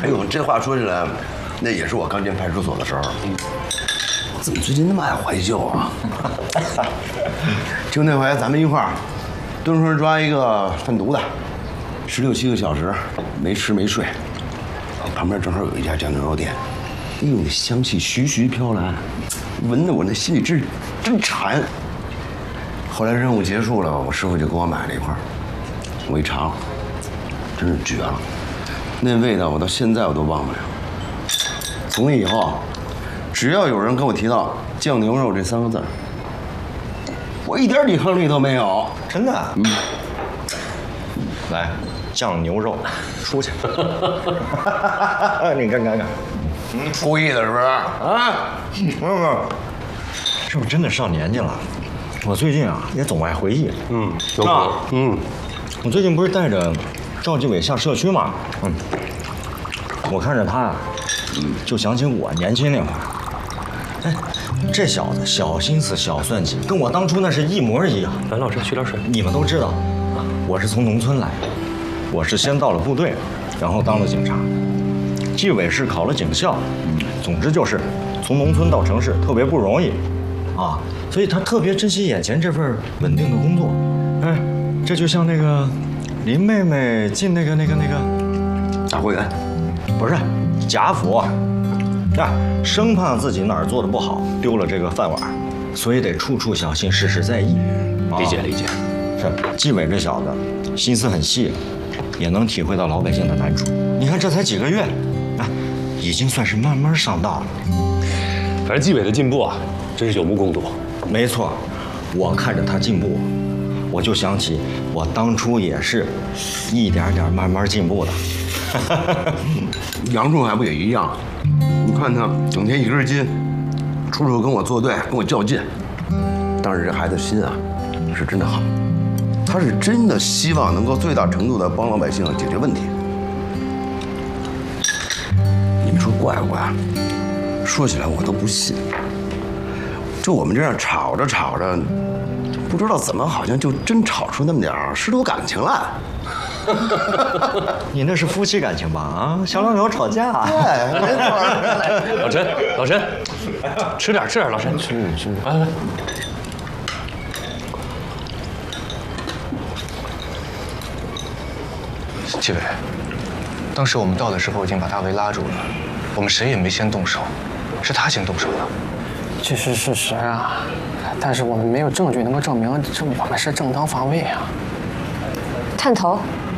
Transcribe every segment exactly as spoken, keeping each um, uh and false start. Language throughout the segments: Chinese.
哎呦，这话说起来，那也是我刚进派出所的时候。怎么最近那么爱怀旧啊？就那回咱们一块儿蹲村抓一个贩毒的，十六七个小时没吃没睡，旁边正好有一家酱牛肉店，哎呦，那香气徐徐飘来，闻得我那心里真真馋。后来任务结束了，我师傅就给我买了一块，我一尝，真是绝了，那味道我到现在我都忘不了。从那以后，只要有人跟我提到酱牛肉这三个字，我一点抵抗力都没有。 真的？嗯。来，酱牛肉，出去。你看看看， 嗯，故意的是不是？啊？ 没有没有，是不是真的上年纪了？我最近啊也总爱回忆。 嗯，有可能。嗯， 我最近不是带着赵继伟下社区吗？嗯，我看着他啊，嗯，就想起我年轻那会儿。哎，这小子小心思、小算计，跟我当初那是一模一样。 来，老师取点水。 你们都知道，我是从农村来的，我是先到了部队，然后当了警察。纪委是考了警校，总之就是从农村到城市特别不容易，啊，所以他特别珍惜眼前这份稳定的工作。哎，这就像那个林妹妹进那个那个那个大会员， 不是贾府。啊，生怕自己哪儿做的不好，丢了这个饭碗，所以得处处小心，事事在意。 理解理解。 是纪委这小子心思很细，也能体会到老百姓的难处。你看这才几个月，啊，已经算是慢慢上道了。 反正纪委的进步啊，真是有目共睹。 没错，我看着他进步，我就想起我当初也是一点点慢慢进步的。 杨仲还不也一样？你看他整天一根筋，处处跟我作对，跟我较劲。但是这孩子心啊，是真的好，他是真的希望能够最大程度的帮老百姓解决问题。你们说怪不怪？说起来我都不信。就我们这样吵着吵着，不知道怎么好像就真吵出那么点师徒感情来。 你那是夫妻感情吧？啊，小两口吵架。 对，没错。 老陈，老陈，吃点吃点，老陈吃吃。来来。 纪委，当时我们到的时候已经把大卫拉住了，我们谁也没先动手，是他先动手的。 这是事实啊，但是我们没有证据能够证明这我们是正当防卫啊。 探头。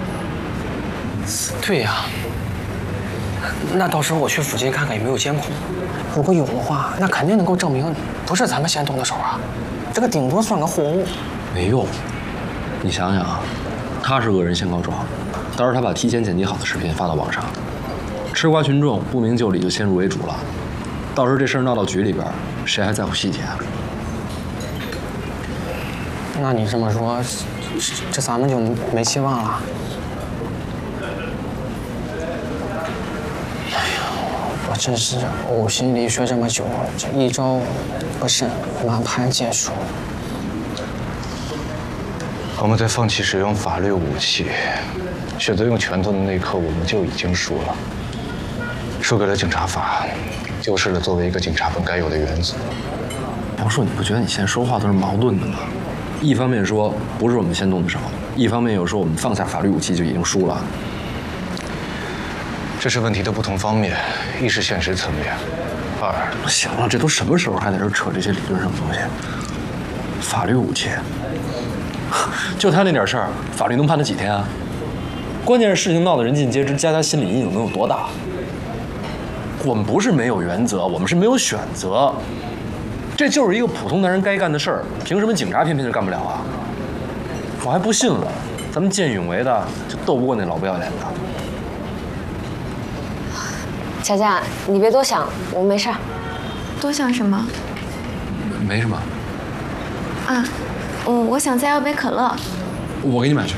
对呀，那到时候我去附近看看有没有监控，如果有的话，那肯定能够证明不是咱们先动的手啊。这个顶多算个货物。 没用，你想想啊，他是恶人先告状，到时候他把提前剪辑好的视频发到网上，吃瓜群众不明就里就先入为主了，到时候这事儿闹到局里边，谁还在乎细节啊？ 那你这么说，这咱们就没希望了。我真是呕心沥血这么久，这一招不慎，满盘皆输。 我们在放弃使用法律武器，选择用拳头的那一刻，我们就已经输了。输给了警察法，丢失了作为一个警察本该有的原则。 杨硕，你不觉得你现在说话都是矛盾的吗？一方面说不是我们先动的手，一方面又说我们放下法律武器就已经输了。 这是问题的不同方面，一是现实层面，二行了，这都什么时候还在这扯这些理论上的东西？法律武器，就他那点事儿，法律能判他几天啊？关键是事情闹得人尽皆知，佳佳心理阴影能有多大？我们不是没有原则，我们是没有选择。这就是一个普通男人该干的事儿，凭什么警察偏偏就干不了啊？我还不信了，咱们见义勇为的就斗不过那老不要脸的。 佳佳，你别多想，我没事儿。 多想什么？ 没什么。 啊，嗯，我想再要杯可乐。 我给你买去。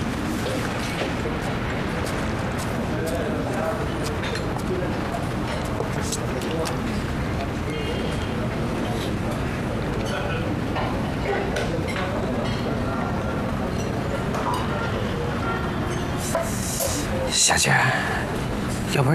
小姐，